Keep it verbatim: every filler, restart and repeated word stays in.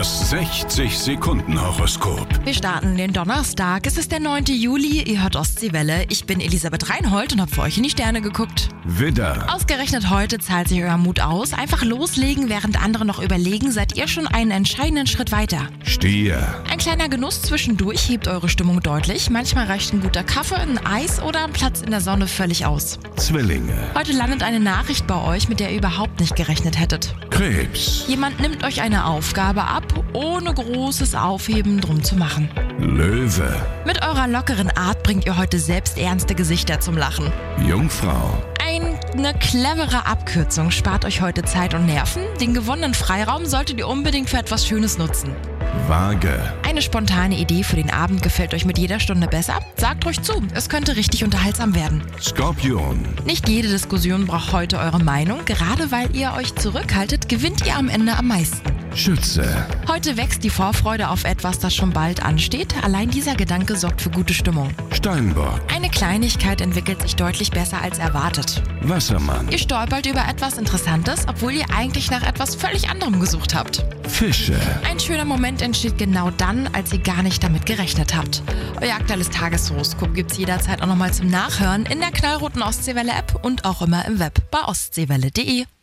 Das sechzig-Sekunden-Horoskop. Wir starten den Donnerstag. Es ist der neunte Juli. Ihr hört Ostseewelle. Ich bin Elisabeth Reinhold und habe für euch in die Sterne geguckt. Widder, Ausgerechnet heute zahlt sich euer Mut aus. Einfach loslegen, während andere noch überlegen, seid ihr schon einen entscheidenden Schritt weiter. Stier, Ein kleiner Genuss zwischendurch hebt eure Stimmung deutlich. Manchmal reicht ein guter Kaffee, ein Eis oder ein Platz in der Sonne völlig aus. Zwillinge, Heute landet eine Nachricht bei euch, mit der ihr überhaupt nicht gerechnet hättet. Krebs, Jemand nimmt euch eine Aufgabe ab, ohne großes Aufheben drum zu machen. Löwe, Mit eurer lockeren Art bringt ihr heute selbst ernste Gesichter zum Lachen. Jungfrau, Eine clevere Abkürzung spart euch heute Zeit und Nerven. Den gewonnenen Freiraum solltet ihr unbedingt für etwas Schönes nutzen. Waage, Eine spontane Idee für den Abend gefällt euch mit jeder Stunde besser. Sagt ruhig zu, es könnte richtig unterhaltsam werden. Skorpion, Nicht jede Diskussion braucht heute eure Meinung. Gerade weil ihr euch zurückhaltet, gewinnt ihr am Ende am meisten. Schütze, Heute wächst die Vorfreude auf etwas, das schon bald ansteht. Allein dieser Gedanke sorgt für gute Stimmung. Steinbock, Eine Kleinigkeit entwickelt sich deutlich besser als erwartet. Wassermann, Ihr stolpert über etwas Interessantes, obwohl ihr eigentlich nach etwas völlig anderem gesucht habt. Fische. Ein schöner Moment entsteht genau dann, als ihr gar nicht damit gerechnet habt. Euer aktuelles Tageshoroskop gibt's jederzeit auch nochmal zum Nachhören in der knallroten Ostseewelle-App und auch immer im Web bei ostseewelle punkt de.